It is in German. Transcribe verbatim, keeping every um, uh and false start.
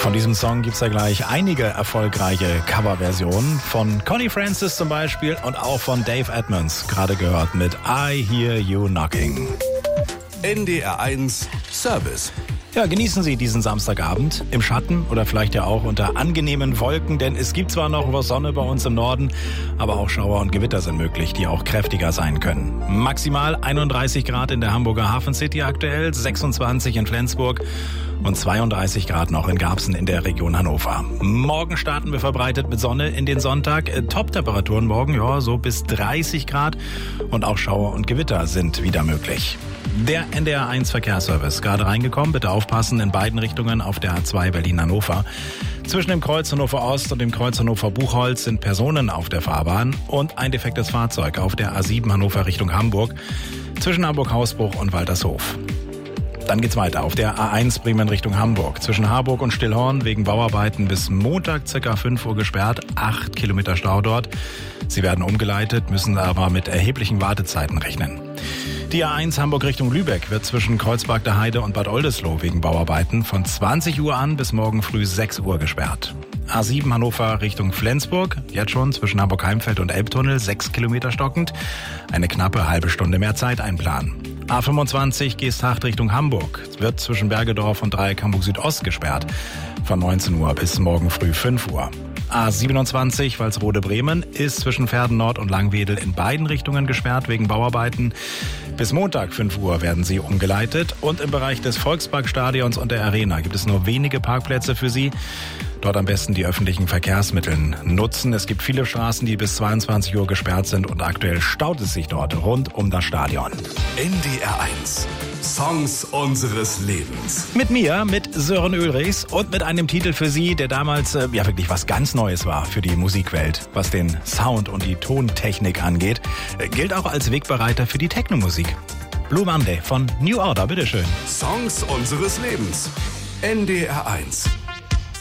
Von diesem Song gibt's ja gleich einige erfolgreiche Coverversionen. Von Connie Francis zum Beispiel und auch von Dave Edmunds, gerade gehört mit I Hear You Knocking. N D R eins Service. Ja, genießen Sie diesen Samstagabend im Schatten oder vielleicht ja auch unter angenehmen Wolken, denn es gibt zwar noch was Sonne bei uns im Norden, aber auch Schauer und Gewitter sind möglich, die auch kräftiger sein können. Maximal einunddreißig Grad in der Hamburger Hafen City aktuell, sechsundzwanzig in Flensburg und zweiunddreißig Grad noch in Garbsen in der Region Hannover. Morgen starten wir verbreitet mit Sonne in den Sonntag. Top-Temperaturen morgen, ja, so bis dreißig Grad und auch Schauer und Gewitter sind wieder möglich. Der N D R eins Verkehrsservice, gerade reingekommen, bitte aufpassen in beiden Richtungen auf der A zwei Berlin-Hannover. Zwischen dem Kreuz Hannover Ost und dem Kreuz Hannover Buchholz sind Personen auf der Fahrbahn und ein defektes Fahrzeug auf der A sieben Hannover Richtung Hamburg zwischen Hamburg-Hausbruch und Waltershof. Dann geht's weiter auf der A eins Bremen Richtung Hamburg. Zwischen Harburg und Stillhorn wegen Bauarbeiten bis Montag circa fünf Uhr gesperrt. acht Kilometer Stau dort. Sie werden umgeleitet, müssen aber mit erheblichen Wartezeiten rechnen. Die A eins Hamburg Richtung Lübeck wird zwischen Kreuzberg der Heide und Bad Oldesloe wegen Bauarbeiten von zwanzig Uhr an bis morgen früh sechs Uhr gesperrt. A sieben Hannover Richtung Flensburg, jetzt schon zwischen Hamburg-Heimfeld und Elbtunnel, sechs Kilometer stockend. Eine knappe halbe Stunde mehr Zeit einplanen. A fünfundzwanzig Geesthacht Richtung Hamburg, wird zwischen Bergedorf und Dreieck Hamburg Südost gesperrt, von neunzehn Uhr bis morgen früh fünf Uhr. A siebenundzwanzig Walsrode Bremen ist zwischen Verden Nord und Langwedel in beiden Richtungen gesperrt wegen Bauarbeiten. Bis Montag fünf Uhr werden sie umgeleitet und im Bereich des Volksparkstadions und der Arena gibt es nur wenige Parkplätze für Sie. Dort am besten die öffentlichen Verkehrsmittel nutzen. Es gibt viele Straßen, die bis zweiundzwanzig Uhr gesperrt sind und aktuell staut es sich dort rund um das Stadion. N D R eins. Songs unseres Lebens. Mit mir, mit Sören Ulrichs und mit einem Titel für Sie, der damals äh, ja wirklich was ganz Neues war für die Musikwelt, was den Sound und die Tontechnik angeht, äh, gilt auch als Wegbereiter für die Technomusik. Blue Monday von New Order, bitteschön. Songs unseres Lebens. N D R eins.